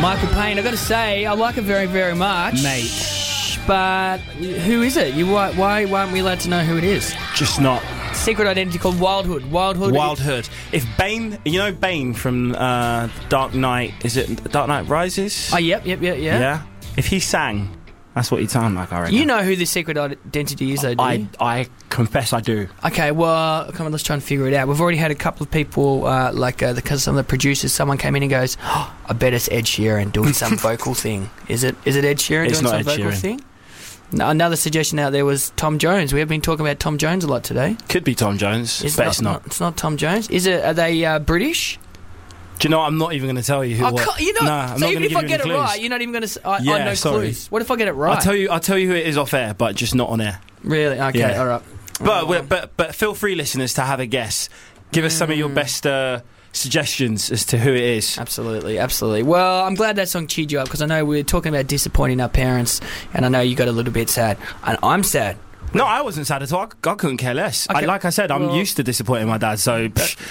Michael Payne, I've got to say, I like it very, very much. Mate. But who is it? Why aren't we allowed to know who it is? Just not. Secret identity called Wildhood. Wildhood. If Bane, you know Bane from Dark Knight, is it Dark Knight Rises? Oh, yep. Yeah? If he sang, that's what he'd sound like, I reckon. You know who the secret identity is, though, do you? I confess I do. Okay, well, come on, let's try and figure it out. We've already had a couple of people, because some of the producers, someone came in and goes, oh, I bet it's Ed Sheeran doing some vocal thing. Is it Ed Sheeran It's doing some not Ed vocal Sheeran. thing? No, another suggestion out there was Tom Jones. We have been talking about Tom Jones a lot today. Could be Tom Jones, but it's not. It's not Tom Jones. Are they British? Do you know what? I'm not even going to tell you who I'm so not even if I get it right, you're not even going to... I know sorry. clues. What if I get it right? I'll tell you who it is off air, but just not on air. Really? Okay, Yeah. all right. But feel free, listeners, to have a guess. Give us some of your best suggestions as to who it is. Absolutely. Well, I'm glad that song cheered you up, because I know we were talking about disappointing our parents, and I know you got a little bit sad. And I'm sad. No, I wasn't sad at all. I couldn't care less. Okay. Like I said, I'm used to disappointing my dad, so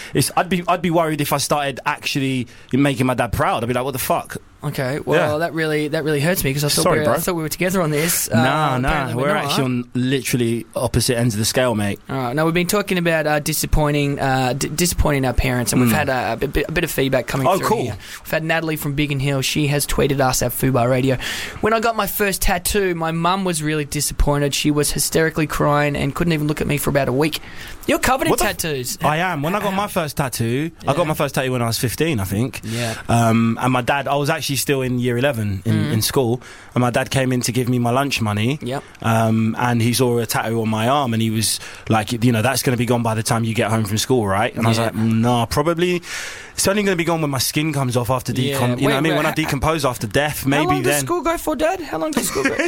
I'd be worried if I started actually making my dad proud. I'd be like, what the fuck? Okay, well, that really hurts me, because I thought we were together on this. Nah, we're actually on literally opposite ends of the scale, mate. All right, now we've been talking about disappointing our parents, and we've had a bit of feedback coming through. Cool. Here. We've had Natalie from Biggin Hill. She has tweeted us at Fubar Radio. When I got my first tattoo, my mum was really disappointed. She was hysterically crying and couldn't even look at me for about a week. You're covered in tattoos. I am. When I got my first tattoo, I got my first tattoo when I was 15, I think. Yeah. And my dad, I was actually still in year 11 in school, and my dad came in to give me my lunch money. Yep. And he saw a tattoo on my arm, and he was like, that's going to be gone by the time you get home from school, right? And I was like, no, probably. It's only going to be gone when my skin comes off after when I decompose after death, maybe then. How long does school go for, Dad? How long does school go?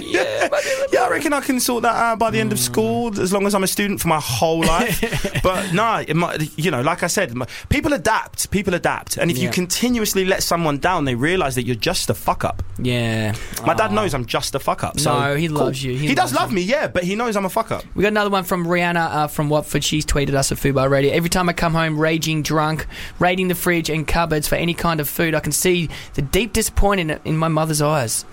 I reckon I can sort that out by the end of school, as long as I'm a student for my whole life. But no, like I said, people adapt, and if you continuously let someone down, they realise that you're just a fuck up. Yeah. My dad knows I'm just a fuck up. So no, he loves you. He does love me, yeah, but he knows I'm a fuck up. We got another one from Rihanna from Watford. She's tweeted us at Fubar Radio. Every time I come home raging drunk, raiding the fridge and cupboards for any kind of food, I can see the deep disappointment in my mother's eyes.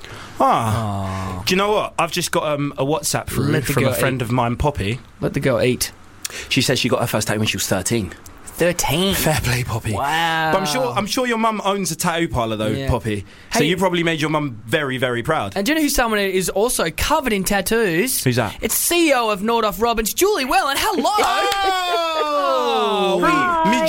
Do you know what? I've just got a WhatsApp through from a friend of mine, Poppy. Let the girl eat. She said she got her first tattoo when she was 13. 13. Fair play, Poppy. Wow. But I'm sure your mum owns a tattoo parlour though, Poppy. So you probably made your mum very, very proud. And do you know who someone is also covered in tattoos? Who's that? It's CEO of Nordhoff Robbins, Julie Wellen. Hello. Me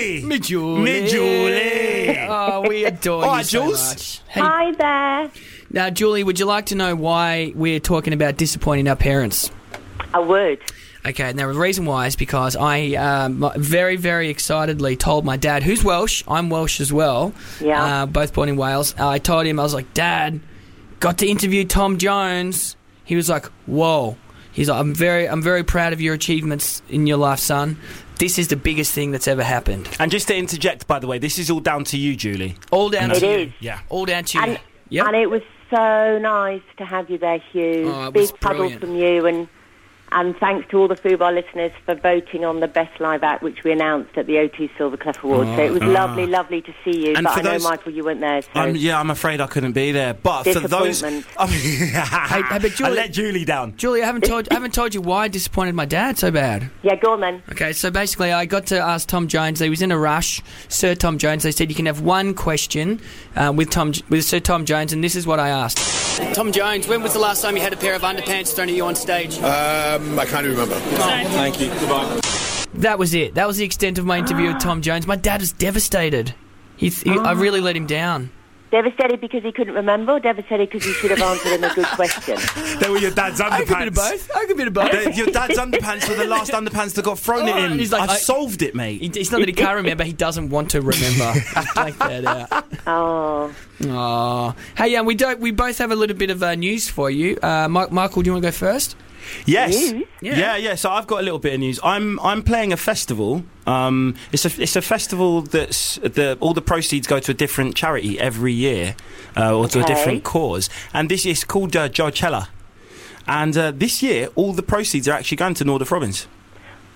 Julie. Oh, we adore you so Jules. much. Hey, Hi there. now, Julie, would you like to know why we're talking about disappointing our parents? I would. Okay, now the reason why is because I very, very excitedly told my dad, who's Welsh, I'm Welsh as well, both born in Wales. I told him, I was like, Dad, got to interview Tom Jones. He was like, whoa. He's like, I'm very proud of your achievements in your life, son. This is the biggest thing that's ever happened. And just to interject, by the way, this is all down to you, Julie. All down to you. It is. Yeah. All down to you. And it was so nice to have you there, Hugh. Oh, it was Big puddle brilliant. from you, and thanks to all the Fubar listeners for voting on the best live act, which we announced at the O2 Silverclef Awards. So it was lovely to see you. And but for I know, those- Michael, you weren't there. So I'm afraid I couldn't be there. But for those, Disappointment. but Julie, I let Julie down. Julie, I haven't told you why I disappointed my dad so bad. yeah, go on then. Okay, so basically I got to ask Tom Jones. He was in a rush, Sir Tom Jones. They said you can have one question with Sir Tom Jones, and this is what I asked. Tom Jones, when was the last time you had a pair of underpants thrown at you on stage? I can't remember. Thank you. Goodbye. That was it. That was the extent of my interview with Tom Jones. My dad was devastated. I really let him down. Devastated because he couldn't remember, or devastated because you should have answered him a good question? They were your dad's underpants. I could be both. Your dad's underpants were the last underpants that got thrown at him. He's like, I've solved it, mate. It's not that he can't remember, he doesn't want to remember. Just blank that out. Oh. Hey, we both have a little bit of news for you. Michael, do you want to go first? Yes. News? Yeah. So I've got a little bit of news. I'm playing a festival. It's a festival that's all the proceeds go to a different charity every year, or to a different cause. And this is called Joachella. And this year, all the proceeds are actually going to Nordhoff Robbins.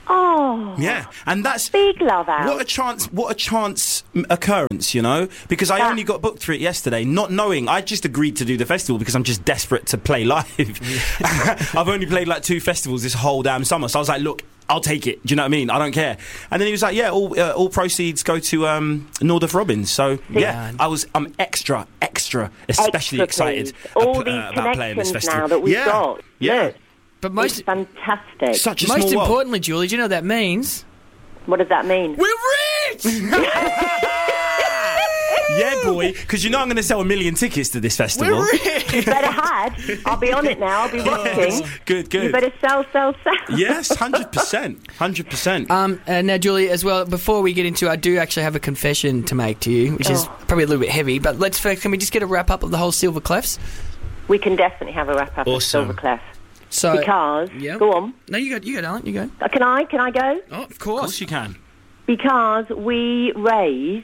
Oh. Yeah, and that's big love out. What a chance occurrence, you know? Because I only got booked for it yesterday, not knowing. I just agreed to do the festival because I'm just desperate to play live. I've only played like 2 festivals this whole damn summer, so I was like, look, I'll take it. Do you know what I mean? I don't care. And then he was like, yeah, all proceeds go to Nordoff Robbins. So yeah, I'm extra, especially excited about playing this festival. Now that we've got. Yeah. But it's fantastic. Such a most importantly, Julie, do you know what that means? What does that mean? We're rich! Yeah, boy, because you know I'm going to sell 1 million tickets to this festival. You better had. I'll be on it now. I'll be watching. Good. You better sell. Yes, 100%. Now, Julie, as well, before we get into, I do actually have a confession to make to you, which is probably a little bit heavy, but can we just get a wrap-up of the whole Silver Clefs? We can definitely have a wrap-up of Silver Clef. So, because, go on. No, you go, Alan, you go. Can I go? Oh, of course you can. Because we raised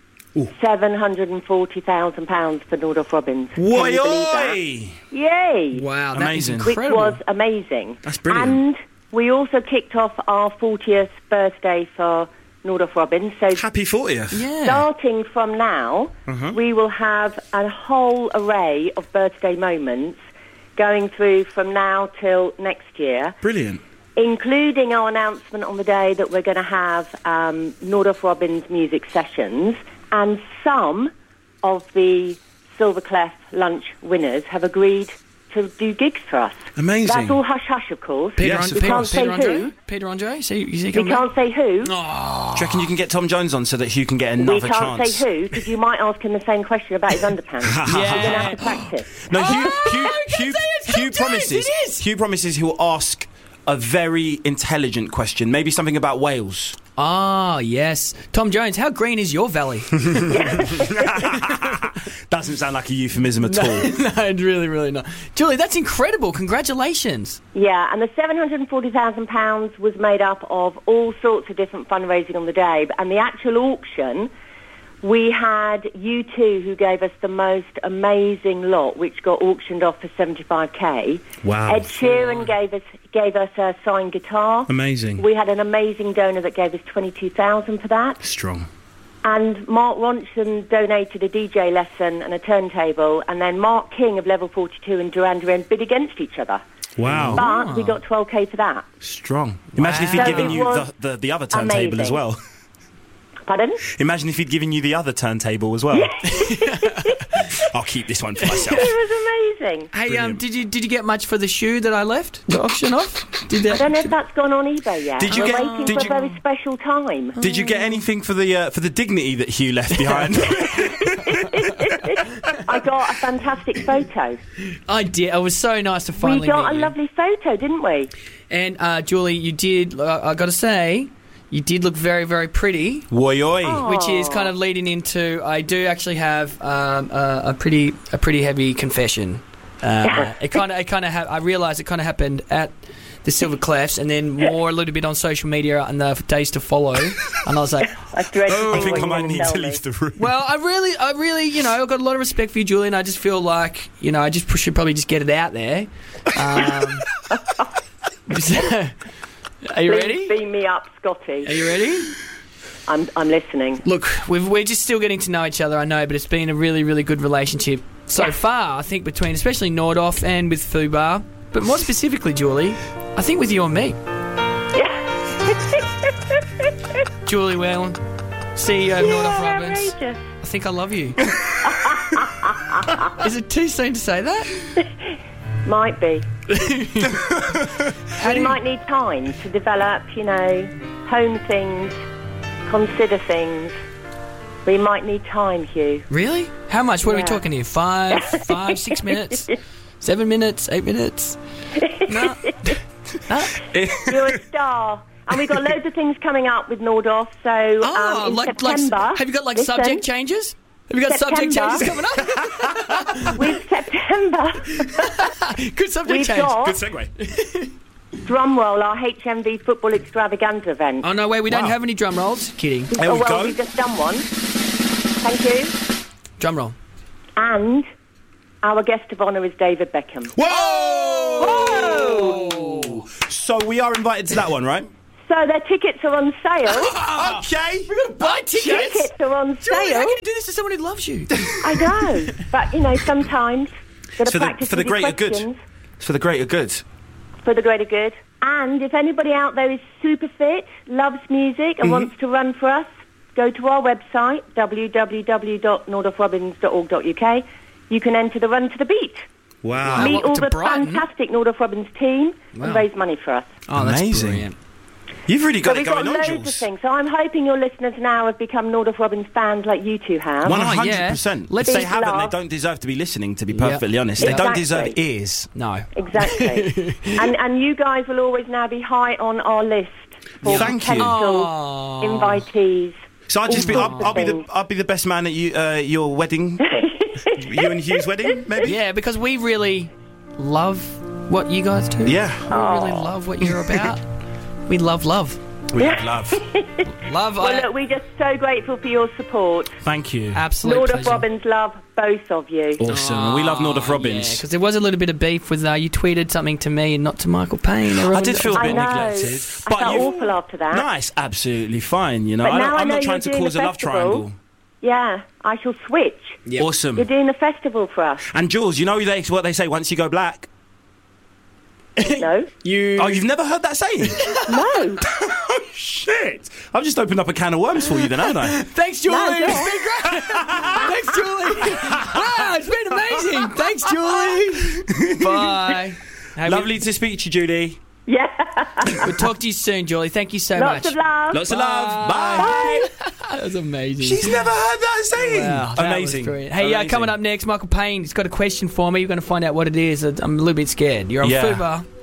£740,000 for Nordoff Robbins. Oi! Yay! Wow, amazing. That is incredible. Which was amazing. That's brilliant. And we also kicked off our 40th birthday for Nordoff Robbins. So happy 40th. Yeah. Starting from now, we will have a whole array of birthday moments going through from now till next year. Brilliant. Including our announcement on the day that we're going to have Nordoff Robbins music sessions, and some of the Silver Clef lunch winners have agreed to do gigs for us. Amazing. That's all hush-hush, of course. Peter Andre? Peter Andre? We can't say who. Oh. Do you reckon you can get Tom Jones on so that Hugh can get another chance? We can't say who, because you might ask him the same question about his underpants. You're going to have to practice. No, Hugh promises he will ask a very intelligent question, maybe something about Wales. Ah, yes. Tom Jones, how green is your valley? Doesn't sound like a euphemism at all. No, really, really not. Julie, that's incredible. Congratulations. Yeah, and the £740,000 was made up of all sorts of different fundraising on the day. And the actual auction, we had U2 who gave us the most amazing lot, which got auctioned off for 75k. Wow. Ed Sheeran gave us a signed guitar. Amazing. We had an amazing donor that gave us 22,000 for that. Strong. And Mark Ronson donated a DJ lesson and a turntable, and then Mark King of Level 42 and Duran Duran bid against each other. Wow. But we got 12k for that. Strong. Imagine if he'd given you the other turntable as well. Pardon? Imagine if he'd given you the other turntable as well. I'll keep this one for myself. It was amazing. Hey, did you get much for the shoe that I left to auction off? I don't know if that's gone on eBay yet. We're waiting for a very special time. Did you get anything for the dignity that Hugh left behind? I got a fantastic photo. I did. It was so nice to finally meet you. We got a lovely photo, didn't we? And Julie, you did. I got to say, you did look very, very pretty. Oi, oi. Which is kind of leading into, I do actually have a pretty heavy confession. I realised it kind of happened at the Silver Clefs, and then a little bit on social media in the days to follow. And I was like, I think I might need to leave the room. Well, I really, I've got a lot of respect for you, Julie, and I just feel like, I should probably just get it out there. Are you ready? Beam me up, Scotty. Are you ready? I'm listening. Look, we're just still getting to know each other, I know, but it's been a really, really good relationship so far, I think, between especially Nordoff and with Fubar. But more specifically, Julie, I think with you and me. Yeah. Julie Whalen, CEO of Nordoff Robbins. Outrageous. I think I love you. Is it too soon to say that? Might be. We might need time to develop, hone things, consider things. We might need time, Hugh. Really? How much? What are we talking here? 5, 6 minutes? 7 minutes? 8 minutes? No. You're a star. And we've got loads of things coming up with Nordoff. So in September... have you got subject changes? Have you got subject changes coming up? With September... Good subject change. Good segue. Drumroll, our HMV Football Extravaganza event. Oh, no, wait, we don't have any drum rolls. Kidding. We've just done one. Thank you. Drum roll. And our guest of honour is David Beckham. Whoa! So we are invited to that one, right? So their tickets are on sale. Okay. We're going to buy tickets. Tickets are on Julie, sale. how can you do this to someone who loves you? I know, but sometimes got to practice for the with your greater good. questions. It's for the greater good. For the greater good. And if anybody out there is super fit, loves music, and wants to run for us, go to our website, www.nordoffrobbins.org.uk. You can enter the Run to the Beat. Wow. Meet all the Brighton? fantastic Nordoff Robbins team and raise money for us. Oh, that's Amazing. brilliant. You've really got So it we've got going on, loads Jules. of things. So I'm hoping your listeners now have become Nordoff Robbins fans like you two have. 100%. Let's If they Big haven't, love. they don't deserve to be listening, to be perfectly honest. They don't deserve Exactly. ears. No. Exactly. and you guys will always now be high on our list for Thank you. potential Oh. invitees. So I'll just be, All sorts of I'll things. be the best man at your wedding. You and Hugh's wedding, maybe? Yeah, because we really love what you guys do. Yeah. We really love what you're about. We love love. We have love. Love. Well, look, we're just so grateful for your support. Thank you. Absolute Nordoff pleasure. Robbins love both of you. Awesome. We love Nordoff Robbins. Because there was a little bit of beef with you tweeted something to me and not to Michael Payne. I did feel a I bit know. neglected. I felt you've- awful after that. No, it's absolutely fine. You know, But now I I'm know not trying you're to doing cause the a love festival. triangle. Yeah, I shall switch. Yep. Awesome. You're doing the festival for us. And Jules, you know what they say once you go black? No? You've never heard that saying? No. Oh, shit. I've just opened up a can of worms for you then, haven't I? Thanks, Julie. No, It's been great. Thanks, Julie. Wow, it's been amazing. Thanks, Julie. Bye. Lovely to speak to you, Julie. Yeah. We'll talk to you soon, Julie. Thank you so Lots much. of love. Lots of love. Bye. That was amazing. She's never heard that saying. Wow, that Amazing. was brilliant. Hey, Amazing. coming up next, Michael Payne. He's got a question for me. You're going to find out what it is. I'm a little bit scared. You're on Yeah. Fubar.